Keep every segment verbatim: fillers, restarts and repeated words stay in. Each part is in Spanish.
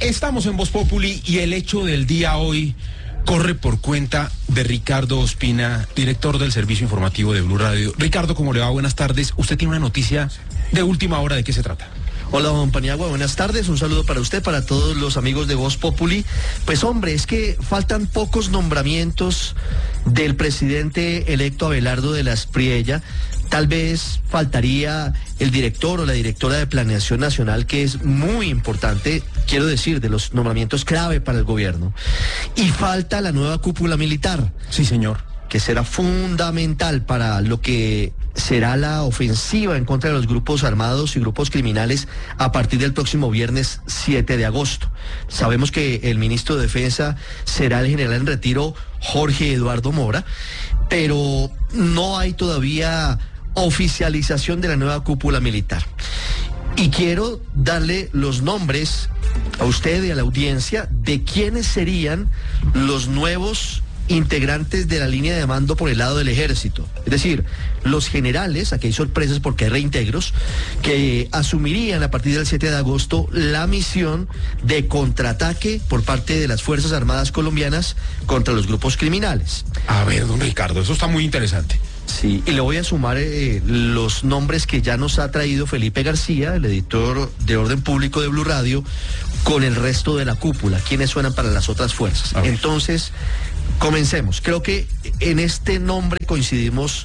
Estamos en Voz Populi y el hecho del día hoy corre por cuenta de Ricardo Ospina, director del servicio informativo de Blue Radio. Ricardo, ¿cómo le va? Buenas tardes. Usted tiene una noticia de última hora. ¿De qué se trata? Hola, don Paniagua, buenas tardes. Un saludo para usted, para todos los amigos de Voz Populi. Pues hombre, es que faltan pocos nombramientos del presidente electo Abelardo de la Espriella. Tal vez faltaría el director o la directora de Planeación Nacional, que es muy importante, quiero decir, de los nombramientos clave para el gobierno. Y falta la nueva cúpula militar. Sí, señor. Que será fundamental para lo que será la ofensiva en contra de los grupos armados y grupos criminales a partir del próximo viernes siete de agosto. Sabemos que el ministro de Defensa será el general en retiro Jorge Eduardo Mora, pero no hay todavía oficialización de la nueva cúpula militar. Y quiero darle los nombres a usted y a la audiencia de quiénes serían los nuevos integrantes de la línea de mando por el lado del ejército. Es decir, los generales, aquí hay sorpresas porque hay reintegros, que asumirían a partir del siete de agosto la misión de contraataque por parte de las Fuerzas Armadas colombianas contra los grupos criminales. A ver, don Ricardo, eso está muy interesante. Sí, y le voy a sumar eh, los nombres que ya nos ha traído Felipe García, el editor de Orden Público de Blue Radio, con el resto de la cúpula, quienes suenan para las otras fuerzas. Entonces, comencemos. Creo que en este nombre coincidimos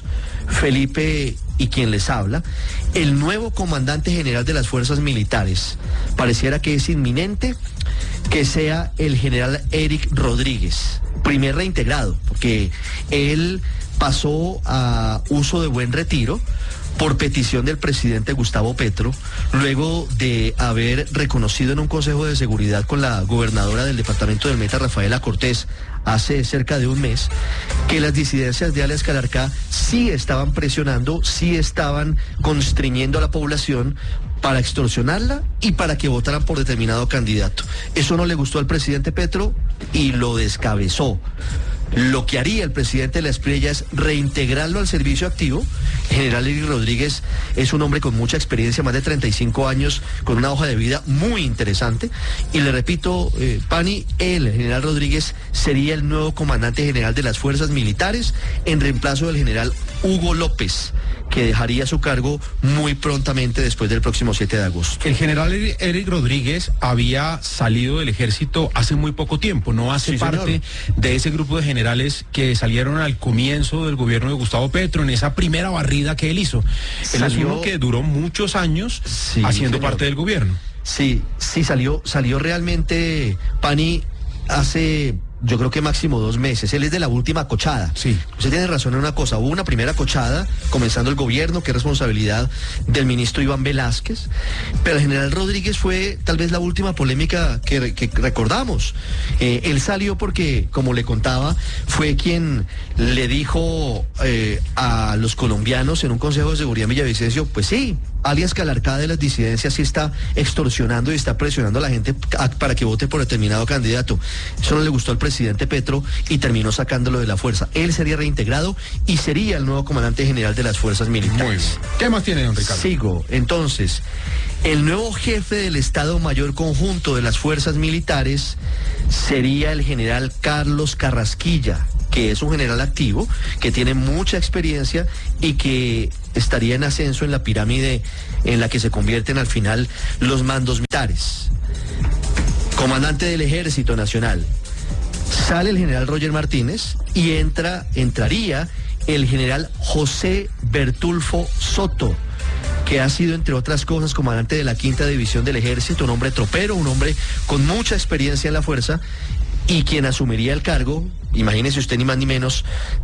Felipe y quien les habla. El nuevo comandante general de las fuerzas militares pareciera que es inminente que sea el general Eric Rodríguez, primer reintegrado, porque él pasó a uso de buen retiro por petición del presidente Gustavo Petro, luego de haber reconocido en un consejo de seguridad con la gobernadora del departamento del Meta, Rafaela Cortés, hace cerca de un mes, que las disidencias de alias Calarcá sí estaban presionando, sí estaban constriñendo a la población para extorsionarla y para que votaran por determinado candidato. Eso no le gustó al presidente Petro y lo descabezó. Lo que haría el presidente de la Espriella es reintegrarlo al servicio activo. General Eric Rodríguez es un hombre con mucha experiencia, más de treinta y cinco años, con una hoja de vida muy interesante. Y le repito, eh, Pani, él, el general Rodríguez, sería el nuevo comandante general de las fuerzas militares en reemplazo del general Hugo López, que dejaría su cargo muy prontamente después del próximo siete de agosto. El general Eric Rodríguez había salido del ejército hace muy poco tiempo, no hace sí, parte señor. de ese grupo de generales que salieron al comienzo del gobierno de Gustavo Petro, en esa primera barrida que él hizo. Salió... Él es uno que duró muchos años sí, haciendo señor. parte del gobierno. Sí, sí, salió, salió realmente, Pani, hace... yo creo que máximo dos meses. Él es de la última cochada. Sí. Usted tiene razón en una cosa. Hubo una primera cochada, comenzando el gobierno, que es responsabilidad del ministro Iván Velázquez. Pero el general Rodríguez fue tal vez la última polémica que, que recordamos. Eh, él salió porque, como le contaba, fue quien le dijo eh, a los colombianos en un consejo de seguridad en Villavicencio, pues sí, alias Calarcá de las disidencias sí está extorsionando y está presionando a la gente a, para que vote por determinado candidato. Eso no le gustó al presidente Petro y terminó sacándolo de la fuerza. Él sería reintegrado y sería el nuevo comandante general de las fuerzas militares. Muy bien. ¿Qué más tiene, don Ricardo? Sigo. Entonces, el nuevo jefe del Estado Mayor Conjunto de las fuerzas militares sería el general Carlos Carrasquilla, que es un general activo, que tiene mucha experiencia y que estaría en ascenso en la pirámide en la que se convierten al final los mandos militares. Comandante del Ejército Nacional. Sale el general Roger Martínez y entra, entraría el general José Bertulfo Soto, que ha sido, entre otras cosas, comandante de la quinta división del ejército, un hombre tropero, un hombre con mucha experiencia en la fuerza, y quien asumiría el cargo, imagínese usted ni más ni menos,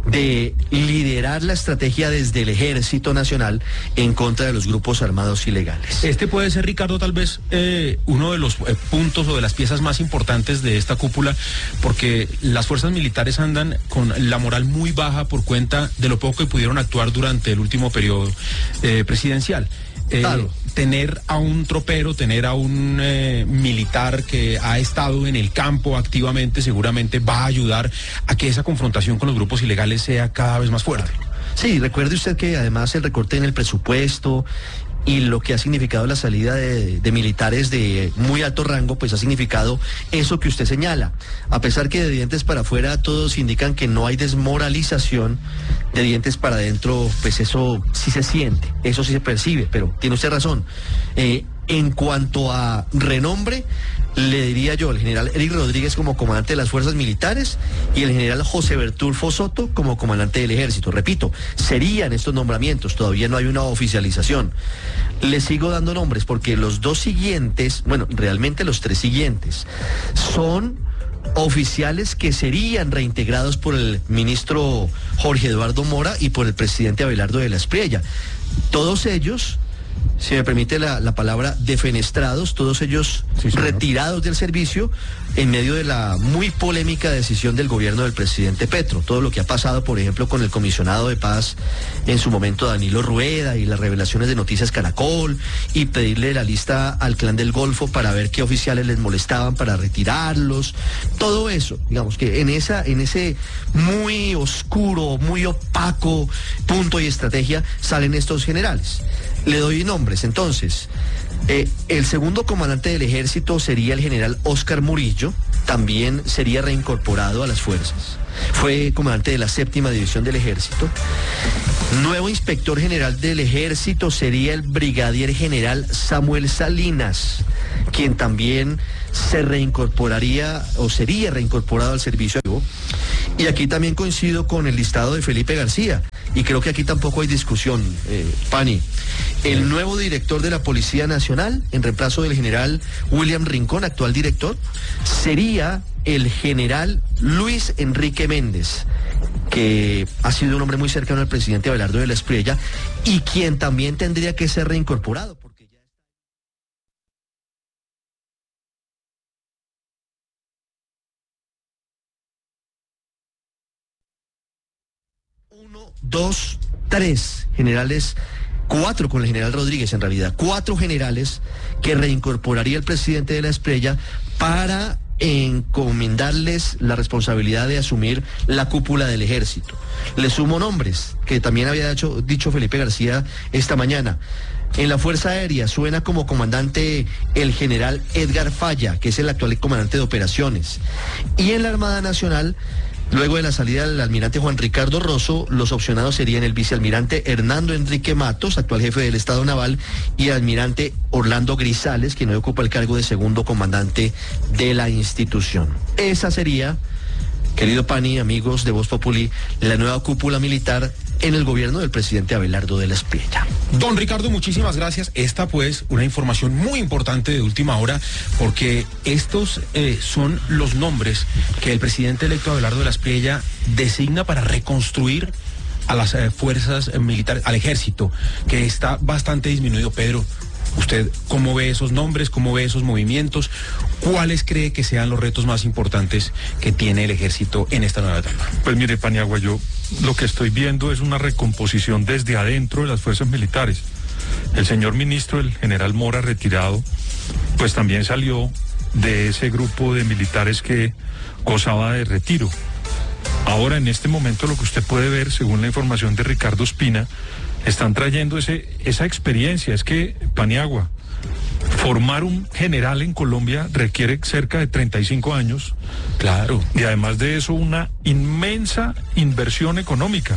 de liderar la estrategia desde el Ejército Nacional en contra de los grupos armados ilegales. Este puede ser, Ricardo, tal vez eh, uno de los eh, puntos o de las piezas más importantes de esta cúpula, porque las fuerzas militares andan con la moral muy baja por cuenta de lo poco que pudieron actuar durante el último periodo eh, presidencial. Eh, claro. Tener a un tropero, tener a un eh, militar que ha estado en el campo activamente, seguramente va a ayudar a que esa confrontación con los grupos ilegales sea cada vez más fuerte. Sí, recuerde usted que además el recorte en el presupuesto y lo que ha significado la salida de, de militares de muy alto rango, pues ha significado eso que usted señala. A pesar que de dientes para afuera todos indican que no hay desmoralización, de dientes para adentro, pues eso sí se siente, eso sí se percibe, pero tiene usted razón. Eh, en cuanto a renombre, le diría yo, el general Eric Rodríguez como comandante de las fuerzas militares y el general José Bertulfo Soto como comandante del ejército. Repito, serían estos nombramientos, todavía no hay una oficialización. Le sigo dando nombres porque los dos siguientes, bueno, realmente los tres siguientes, son oficiales que serían reintegrados por el ministro Jorge Eduardo Mora y por el presidente Abelardo de la Espriella. Todos ellos, si me permite la, la palabra, defenestrados, todos ellos sí, retirados del servicio en medio de la muy polémica decisión del gobierno del presidente Petro. Todo lo que ha pasado, por ejemplo, con el comisionado de paz en su momento, Danilo Rueda, y las revelaciones de Noticias Caracol, y pedirle la lista al Clan del Golfo para ver qué oficiales les molestaban para retirarlos. Todo eso, digamos que en esa, en ese muy oscuro, muy opaco punto y estrategia salen estos generales. Le doy nombres, entonces. Eh, el segundo comandante del ejército sería el general Óscar Murillo, también sería reincorporado a las fuerzas. Fue comandante de la séptima división del ejército. Nuevo inspector general del ejército sería el brigadier general Samuel Salinas, quien también se reincorporaría o sería reincorporado al servicio. Y aquí también coincido con el listado de Felipe García, y creo que aquí tampoco hay discusión, eh, Pani. El nuevo director de la Policía Nacional, en reemplazo del general William Rincón, actual director, sería el general Luis Enrique Méndez, que ha sido un hombre muy cercano al presidente Abelardo de la Espriella y quien también tendría que ser reincorporado. Porque ya... Uno, dos, tres generales, cuatro con el general Rodríguez en realidad, cuatro generales que reincorporaría el presidente de la Espriella para encomendarles la responsabilidad de asumir la cúpula del ejército. Le sumo nombres que también había hecho, dicho Felipe García esta mañana. En la Fuerza Aérea suena como comandante el general Edgar Falla, que es el actual comandante de operaciones. Y en la Armada Nacional, luego de la salida del almirante Juan Ricardo Rosso, los opcionados serían el vicealmirante Hernando Enrique Matos, actual jefe del Estado Naval, y el almirante Orlando Grisales, quien hoy ocupa el cargo de segundo comandante de la institución. Esa sería, querido Pani, amigos de Voz Populi, la nueva cúpula militar en el gobierno del presidente Abelardo de la Espriella. Don Ricardo, muchísimas gracias. Esta pues una información muy importante de última hora, porque estos eh, son los nombres que el presidente electo Abelardo de la Espriella designa para reconstruir a las eh, fuerzas eh, militares, al ejército, que está bastante disminuido. Pedro, ¿usted cómo ve esos nombres, cómo ve esos movimientos? ¿Cuáles cree que sean los retos más importantes que tiene el ejército en esta nueva etapa? Pues mire, Paniagua, yo lo que estoy viendo es una recomposición desde adentro de las fuerzas militares. El señor ministro, el general Mora, retirado, pues también salió de ese grupo de militares que gozaba de retiro. Ahora, en este momento, lo que usted puede ver, según la información de Ricardo Espina, están trayendo ese, esa experiencia. Es que, Paniagua, formar un general en Colombia requiere cerca de treinta y cinco años. Claro. Y además de eso, una inmensa inversión económica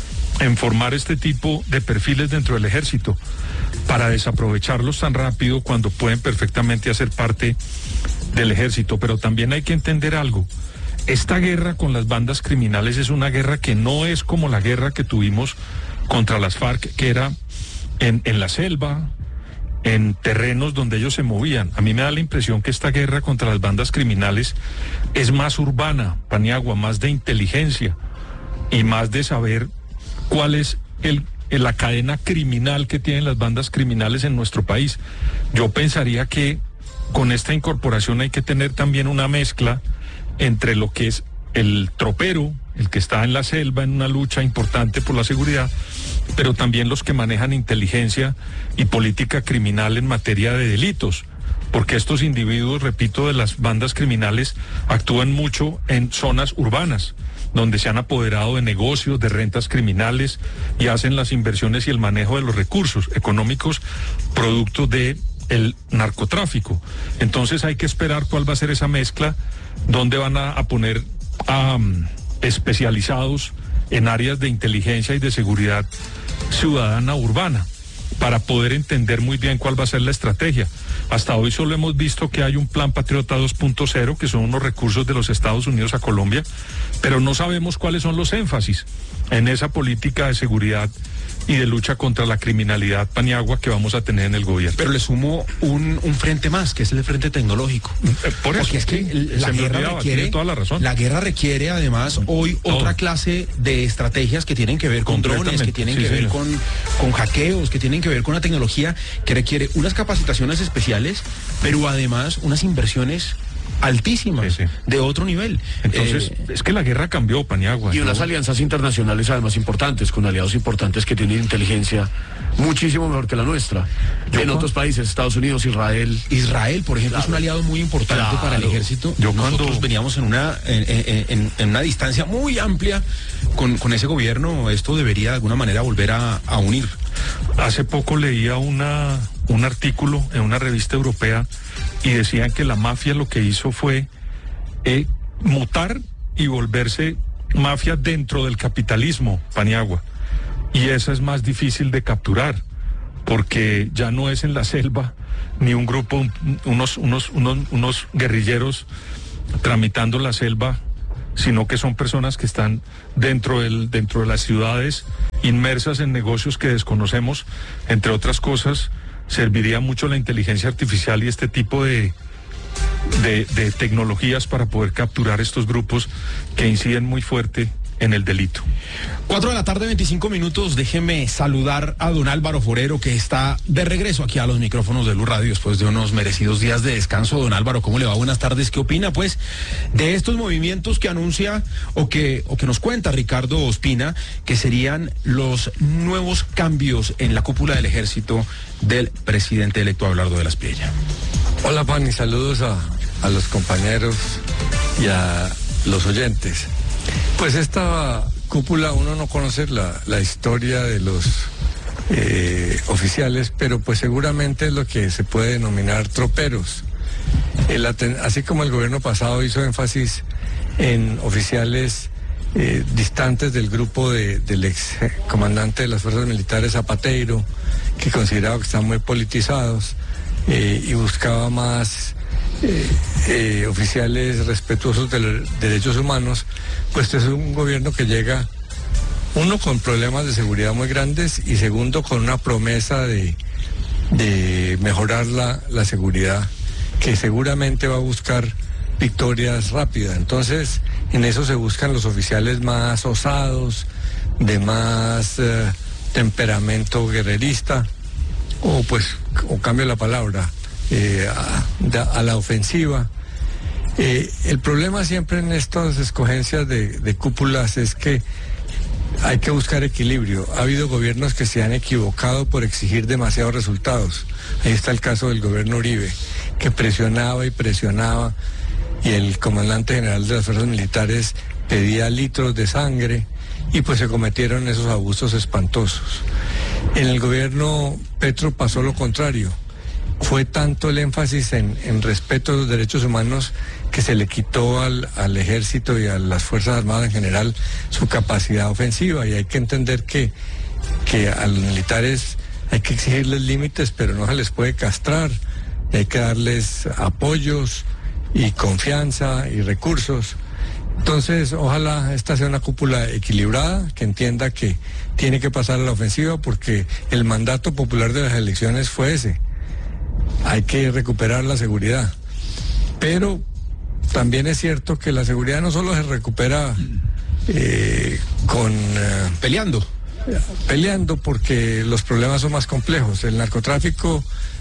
en formar este tipo de perfiles dentro del ejército para desaprovecharlos tan rápido cuando pueden perfectamente hacer parte del ejército. Pero también hay que entender algo. Esta guerra con las bandas criminales es una guerra que no es como la guerra que tuvimos contra las FARC, que era en, en la selva, en terrenos donde ellos se movían. A mí me da la impresión que esta guerra contra las bandas criminales es más urbana, Paniagua, más de inteligencia y más de saber cuál es el, la cadena criminal que tienen las bandas criminales en nuestro país. Yo pensaría que con esta incorporación hay que tener también una mezcla entre lo que es el tropero, el que está en la selva en una lucha importante por la seguridad, pero también los que manejan inteligencia y política criminal en materia de delitos, porque estos individuos, repito, de las bandas criminales actúan mucho en zonas urbanas, donde se han apoderado de negocios, de rentas criminales y hacen las inversiones y el manejo de los recursos económicos producto de el narcotráfico. Entonces hay que esperar cuál va a ser esa mezcla, dónde van a, a poner a um, especializados en áreas de inteligencia y de seguridad ciudadana urbana, para poder entender muy bien cuál va a ser la estrategia. Hasta hoy solo hemos visto que hay un plan Patriota dos punto cero, que son unos recursos de los Estados Unidos a Colombia, pero no sabemos cuáles son los énfasis en esa política de seguridad y de lucha contra la criminalidad, Paniagua, que vamos a tener en el gobierno. Pero le sumo un, un frente más, que es el frente tecnológico. Eh, por eso, porque es que sí, la se me guerra olvidaba, requiere, tiene toda la razón. La guerra requiere además hoy Todo. otra clase de estrategias que tienen que ver con drones, que tienen sí, que ver señor. con, con hackeos, que tienen que ver con una tecnología que requiere unas capacitaciones especiales, pero además unas inversiones altísimas, sí, sí. de otro nivel. Entonces, Eh, es que la guerra cambió, Paniagua. Y unas ¿no? alianzas internacionales además importantes, con aliados importantes que tienen inteligencia muchísimo mejor que la nuestra. Yo en cu- otros países, Estados Unidos, Israel. Israel, por ejemplo, Claro. es un aliado muy importante Claro. para el ejército. Yo Nosotros cuando- veníamos en una en, en- en- en una distancia muy amplia con, con ese gobierno. Esto debería de alguna manera volver a, a unir. Hace poco leía una, un artículo en una revista europea y decían que la mafia lo que hizo fue eh, mutar y volverse mafia dentro del capitalismo, Paniagua. Y esa es más difícil de capturar, porque ya no es en la selva ni un grupo, unos, unos, unos, unos guerrilleros tramitando la selva, sino que son personas que están dentro del, dentro de las ciudades, inmersas en negocios que desconocemos. Entre otras cosas, serviría mucho la inteligencia artificial y este tipo de, de, de tecnologías para poder capturar estos grupos que inciden muy fuerte en el delito. Cuatro de la tarde, veinticinco minutos. Déjeme saludar a don Álvaro Forero, que está de regreso aquí a los micrófonos de Blue Radio después de unos merecidos días de descanso. Don Álvaro, ¿cómo le va? Buenas tardes. ¿Qué opina, pues, de estos movimientos que anuncia o que, o que nos cuenta Ricardo Ospina, que serían los nuevos cambios en la cúpula del ejército del presidente electo Abelardo de la Espriella? Hola, Pani, saludos a, a los compañeros y a los oyentes. Pues esta cúpula, uno no conoce la, la historia de los eh, oficiales, pero pues seguramente es lo que se puede denominar troperos. El aten- así como el gobierno pasado hizo énfasis en oficiales eh, distantes del grupo de, del ex comandante de las fuerzas militares, Zapateiro, que consideraba que están muy politizados eh, y buscaba más Eh, eh, oficiales respetuosos de los derechos humanos, pues este es un gobierno que llega, uno, con problemas de seguridad muy grandes y segundo, con una promesa de, de mejorar la, la seguridad, que seguramente va a buscar victorias rápidas. Entonces, en eso se buscan los oficiales más osados, de más eh, temperamento guerrerista, o pues, o cambio la palabra, Eh, a, a la ofensiva. Eh, el problema siempre en estas escogencias de, de cúpulas es que hay que buscar equilibrio. Ha habido gobiernos que se han equivocado por exigir demasiados resultados. Ahí está el caso del gobierno Uribe, que presionaba y presionaba, y el comandante general de las fuerzas militares pedía litros de sangre, y pues se cometieron esos abusos espantosos. En el gobierno Petro pasó lo contrario. Fue tanto el énfasis en, en respeto a los derechos humanos que se le quitó al, al ejército y a las Fuerzas Armadas en general su capacidad ofensiva, y hay que entender que, que a los militares hay que exigirles límites, pero no se les puede castrar, hay que darles apoyos y confianza y recursos. Entonces, ojalá esta sea una cúpula equilibrada, que entienda que tiene que pasar a la ofensiva, porque el mandato popular de las elecciones fue ese. Hay que recuperar la seguridad. Pero también es cierto que la seguridad no solo se recupera eh, con... Eh, Peleando. peleando, porque los problemas son más complejos. El narcotráfico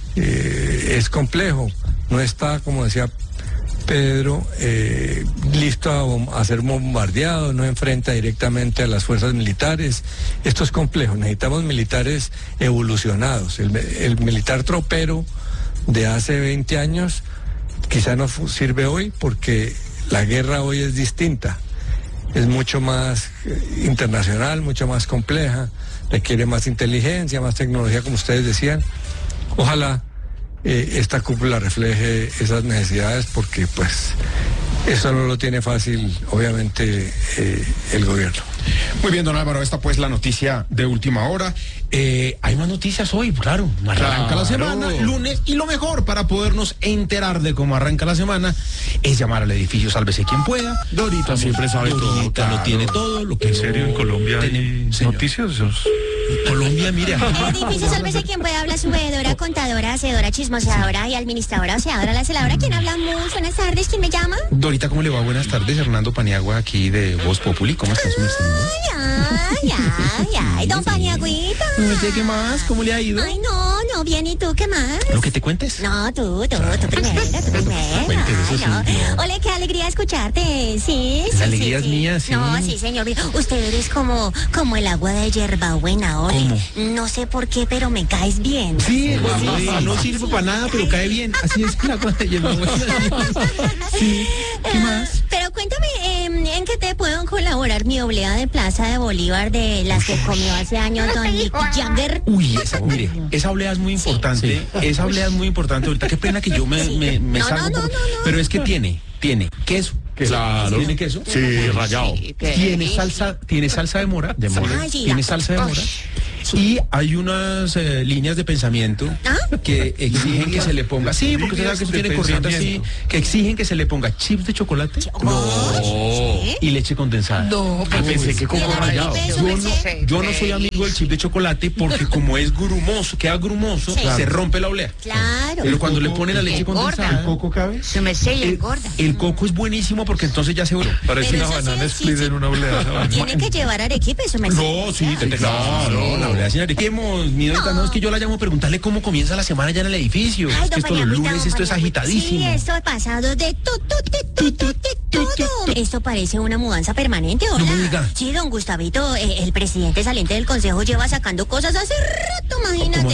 eh, es complejo. No está, como decía Pedro, eh, listo a, bom- a ser bombardeado, no enfrenta directamente a las fuerzas militares. Esto es complejo. Necesitamos militares evolucionados. El, el militar tropero de hace veinte años quizá no fu- sirve hoy porque la guerra hoy es distinta. Es mucho más eh, internacional, mucho más compleja, requiere más inteligencia, más tecnología, como ustedes decían. Ojalá eh, esta cúpula refleje esas necesidades porque pues eso no lo tiene fácil, obviamente, eh, el gobierno. Muy bien, don Álvaro, esta pues la noticia de última hora. Eh, hay más noticias hoy, claro. Arranca la semana, lunes, y lo mejor para podernos enterar de cómo arranca la semana es llamar al edificio Sálvese Quien Pueda. Dorita siempre sabe todo. Dorita lo tiene todo. Lo que ¿En serio en Colombia hay tenemos, señor. noticias? Esos- Colombia, mire. Edificio Sálvese Quien Pueda, habla su veedora, contadora, hacedora, chismoseadora y administradora, oseadora, la celadora. ¿Quién habla? Muy buenas tardes, ¿quién me llama? Dorita, ¿cómo le va? Buenas tardes, Hernando Paniagua, aquí de Voz Populi. ¿Cómo está su merced? Ay, ay, ay, don Paniagüita. ¿Qué más? ¿Cómo le ha ido? Ay, no, no, bien, ¿y tú qué más? ¿Lo que te cuentes? No, tú, tú, tú primero, tú primero. Cuentes, eso Ay, sí, no. Ole, qué alegría escucharte. Sí, sí, La alegría sí, es sí. mía, sí. No, sí, señor. Usted eres como, como el agua de hierbabuena, Ole. ¿Cómo? No sé por qué, pero me caes bien. Sí, sí, no sirve para nada, pero cae bien. Así es la cosa de hierbabuena. Sí, ¿qué más? Pero cuéntame, eh, ¿en qué te puedo colaborar mi oblea de Plaza de Bolívar de las que comió hace años Don Mick Jagger? Uy, esa, mire, esa oblea es muy importante. Esa oblea es muy importante. Ahorita qué pena que yo me, me, me No, salgo. no, un poco, no, no, no. Pero es que tiene, tiene queso. Claro. ¿Tiene queso? Sí, rayado. Tiene salsa, tiene salsa de mora. De mora. Ay, sí, Tiene la- salsa de mora. Y hay unas eh, líneas de pensamiento ¿Ah? que exigen que se le ponga. Sí, porque usted sabe que eso Líneas tiene de corriente así. pensamiento. Que exigen que se le ponga chips de chocolate ¿Sí? y leche condensada. No, pensé que ¿Y como el rayado. arequipe, eso, Yo me no, sé? yo no soy amigo del chip de chocolate porque como es grumoso, queda grumoso, Sí. se rompe la oblea. Claro. Pero cuando le pone la leche engorda. condensada, ¿el coco cabe? Se me sé y El, engorda. el coco es buenísimo porque entonces ya se... Parece Pero una eso sí banana es- split sí, en una oblea. ¿no? Tiene que llevar arequipe, eso me sé. No, sí, te, claro, la oblea sin arequipe. Mi Dorita, no, es que yo la llamo a preguntarle cómo comienza la semana ya en el edificio. Ay, Es que don esto los Paniagüita, lunes, don esto es Paniagüita. agitadísimo. Sí, esto ha pasado de todo, de todo, de todo. Esto parece una mudanza permanente, hola. No me diga. Sí, don Gustavito, eh, el presidente saliente del consejo lleva sacando cosas hace rato, imagínate. ¿Cómo